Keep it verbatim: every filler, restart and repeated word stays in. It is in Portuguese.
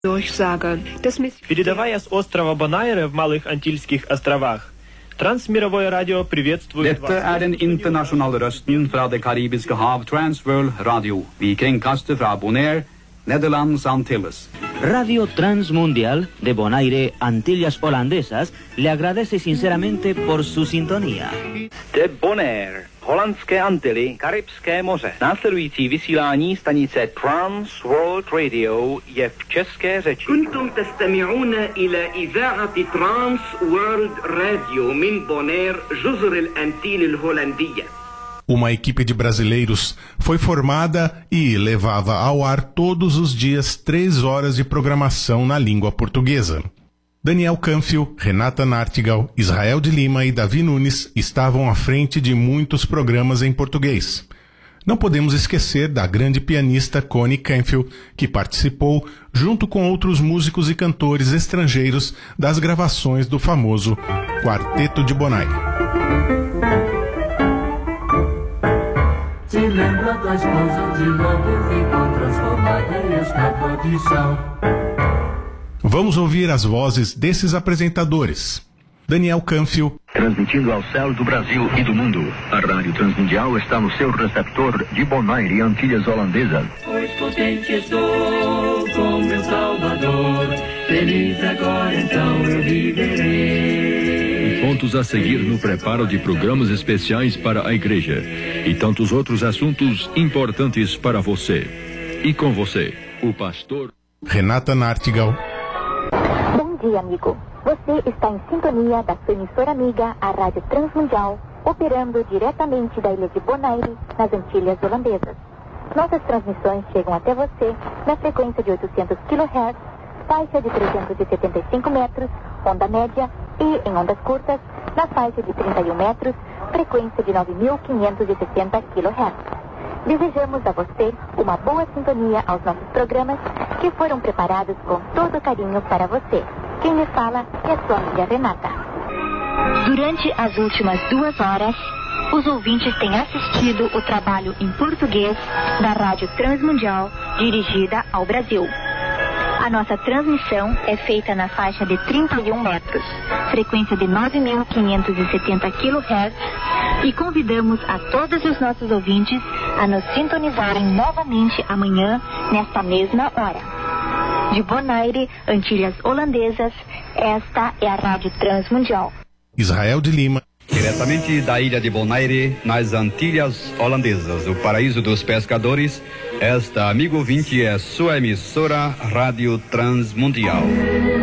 Передавая с острова Бонайре в Малых Антильских островах, Transmировое радио приветствует вас. Dette er den internasjonale røsten fra det karibiske hav, Transworld Radio. Vi kringkaster fra Bonaire, Nederlands Antilles. Radio Transmundial de Bonaire, Antillas Holandesas, le agradece sinceramente por su sintonía. De Bonaire, Holandské Antily, Karibské moře. Následující vysílání stanice Trans World Radio je v české řeči. كنتم تستمعون إلى إذاعة ترانس وورلد راديو من بونير جزر الأنتيل الهولندية. Uma equipe de brasileiros foi formada e levava ao ar todos os dias três horas de programação na língua portuguesa. Daniel Canfio, Renata Nartigal, Israel de Lima e Davi Nunes estavam à frente de muitos programas em português. Não podemos esquecer da grande pianista Connie Canfio, que participou, junto com outros músicos e cantores estrangeiros, das gravações do famoso Quarteto de Bonaire. Se lembra das coisas de lá que ficou transformada esta tradição. Vamos ouvir as vozes desses apresentadores. Daniel Canfio. Transmitindo ao céu do Brasil e do mundo. A Rádio Transmundial está no seu receptor de Bonaire e Antilhas Holandesas. Pois contente estou com meu Salvador, feliz agora então eu viverei. Pontos a seguir no preparo de programas especiais para a igreja e tantos outros assuntos importantes para você. E com você, o pastor Renata Nartigal. Bom dia, amigo. Você está em sintonia da sua emissora amiga, a Rádio Transmundial, operando diretamente da ilha de Bonaire, nas Antilhas Holandesas. Nossas transmissões chegam até você na frequência de oitocentos quilohertz, faixa de trezentos e setenta e cinco metros, onda média, e em ondas curtas, na faixa de trinta e um metros, frequência de nove mil quinhentos e sessenta quilohertz. Desejamos a você uma boa sintonia aos nossos programas que foram preparados com todo carinho para você. Quem me fala é sua amiga Renata. Durante as últimas duas horas, os ouvintes têm assistido o trabalho em português da Rádio Transmundial dirigida ao Brasil. A nossa transmissão é feita na faixa de trinta e um metros, frequência de nove mil quinhentos e setenta quilohertz, e convidamos a todos os nossos ouvintes a nos sintonizarem novamente amanhã, nesta mesma hora. De Bonaire, Antilhas Holandesas, esta é a Rádio Transmundial. Israel de Lima. Diretamente da ilha de Bonaire, nas Antilhas Holandesas, o paraíso dos pescadores, esta, amigo ouvinte, é sua emissora Rádio Transmundial.